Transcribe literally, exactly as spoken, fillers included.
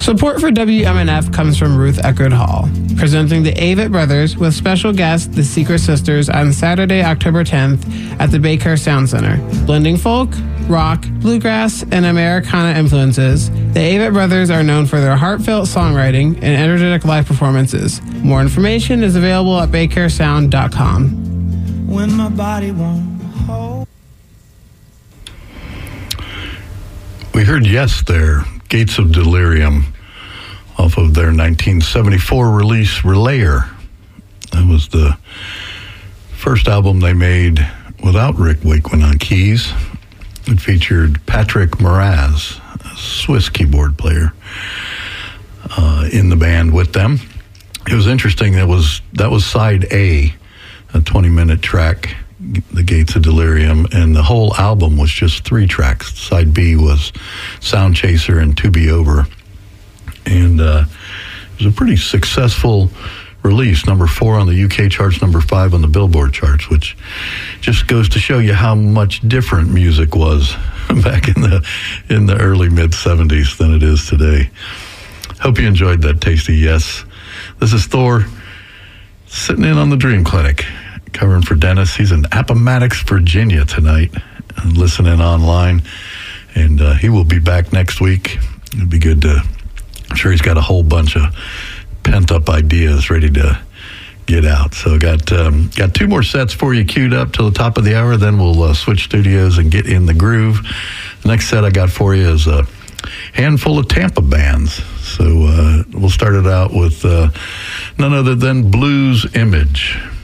Support for W M N F comes from Ruth Eckerd Hall, presenting the Avett Brothers with special guest, the Secret Sisters, on Saturday, October tenth at the Baycare Sound Center. Blending folk, rock, bluegrass, and Americana influences, the Avett Brothers are known for their heartfelt songwriting and energetic live performances. More information is available at baycare sound dot com. When my body won't hold. We heard Yes there, Gates of Delirium, off of their nineteen seventy-four release, Relayer. That was the first album they made without Rick Wakeman on keys. It featured Patrick Moraz, a Swiss keyboard player, uh, in the band with them. It was interesting, that was that was side A, a twenty-minute track, The Gates of Delirium, and the whole album was just three tracks. Side B was Sound Chaser and To Be Over. And uh, it was a pretty successful release, number four on the U K charts, number five on the Billboard charts, which just goes to show you how much different music was back in the in the early mid-seventies than it is today. Hope you enjoyed that tasty Yes. This is Thor sitting in on the Dream Clinic, covering for Dennis. He's in Appomattox, Virginia tonight, and listening online, and uh, he will be back next week. It'd be good to, I'm sure he's got a whole bunch of pent-up ideas ready to get out. So got um, got two more sets for you queued up till the top of the hour, then we'll uh, switch studios and get in the groove. The next set I got for you is a handful of Tampa bands. So uh, we'll start it out with uh, none other than Blues Image.